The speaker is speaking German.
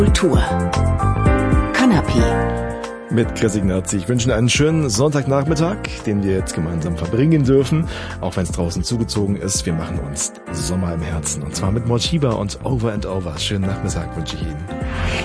Kultur. Kanapé. Mit Chris Ignazzi. Ich wünsche Ihnen einen schönen Sonntagnachmittag, den wir jetzt gemeinsam verbringen dürfen. Auch wenn es draußen zugezogen ist, wir machen uns Sommer im Herzen. Und zwar mit Morcheeba und Over and Over. Schönen Nachmittag wünsche ich Ihnen.